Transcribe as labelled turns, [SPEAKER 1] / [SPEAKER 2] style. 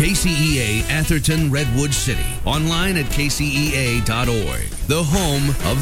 [SPEAKER 1] KCEA Atherton Redwood City. Online at kcea.org. The home of